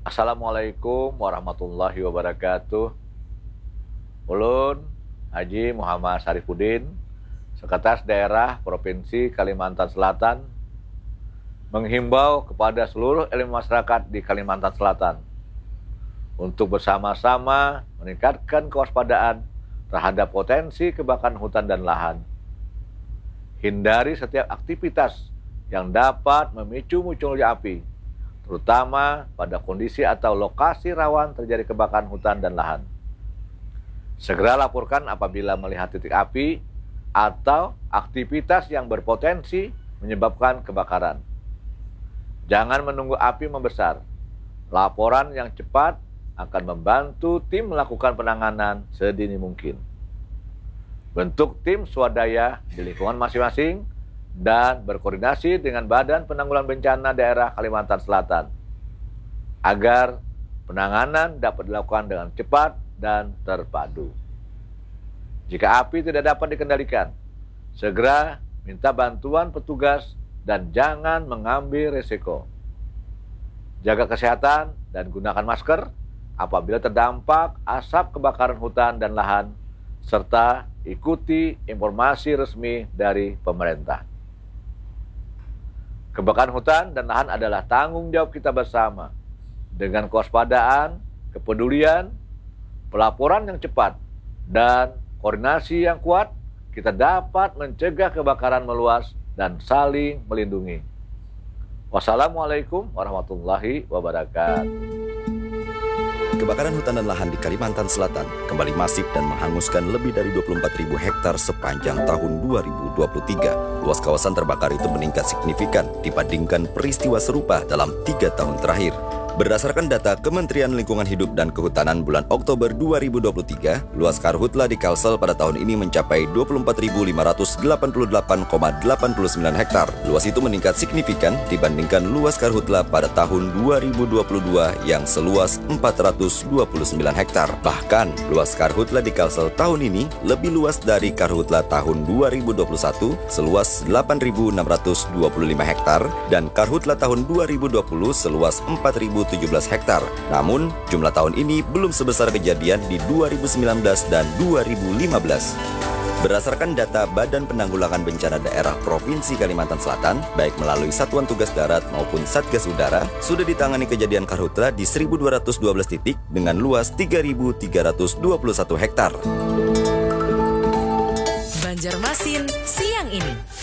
Assalamualaikum warahmatullahi wabarakatuh. Ulun Haji Muhammad Syarifuddin, Sekretaris Daerah Provinsi Kalimantan Selatan, menghimbau kepada seluruh elemen masyarakat di Kalimantan Selatan untuk bersama-sama meningkatkan kewaspadaan terhadap potensi kebakaran hutan dan lahan. Hindari setiap aktivitas yang dapat memicu munculnya api, terutama pada kondisi atau lokasi rawan terjadi kebakaran hutan dan lahan. Segera laporkan apabila melihat titik api atau aktivitas yang berpotensi menyebabkan kebakaran. Jangan menunggu api membesar. Laporan yang cepat akan membantu tim melakukan penanganan sedini mungkin. Bentuk tim swadaya di lingkungan masing-masing dan berkoordinasi dengan Badan Penanggulangan Bencana Daerah Kalimantan Selatan agar penanganan dapat dilakukan dengan cepat dan terpadu. Jika api tidak dapat dikendalikan, segera minta bantuan petugas dan jangan mengambil resiko. Jaga kesehatan dan gunakan masker apabila terdampak asap kebakaran hutan dan lahan, serta ikuti informasi resmi dari pemerintah. Kebakaran hutan dan lahan adalah tanggung jawab kita bersama. Dengan kewaspadaan, kepedulian, pelaporan yang cepat, dan koordinasi yang kuat, kita dapat mencegah kebakaran meluas dan saling melindungi. Wassalamualaikum warahmatullahi wabarakatuh. Kebakaran hutan dan lahan di Kalimantan Selatan kembali masif dan menghanguskan lebih dari 24.000 hektar sepanjang tahun 2023. Luas kawasan terbakar itu meningkat signifikan dibandingkan peristiwa serupa dalam 3 tahun terakhir. Berdasarkan data Kementerian Lingkungan Hidup dan Kehutanan bulan Oktober 2023, luas karhutla di Kalsel pada tahun ini mencapai 24.588,89 hektar. Luas itu meningkat signifikan dibandingkan luas karhutla pada tahun 2022 yang seluas 429 hektar. Bahkan, luas karhutla di Kalsel tahun ini lebih luas dari karhutla tahun 2021 seluas 8.625 hektar dan karhutla tahun 2020 seluas 4.017 hektar. Namun, jumlah tahun ini belum sebesar kejadian di 2019 dan 2015. Berdasarkan data Badan Penanggulangan Bencana Daerah Provinsi Kalimantan Selatan, baik melalui Satuan Tugas Darat maupun Satgas Udara, sudah ditangani kejadian karhutla di 1.212 titik dengan luas 3.321 hektar. Banjarmasin siang ini.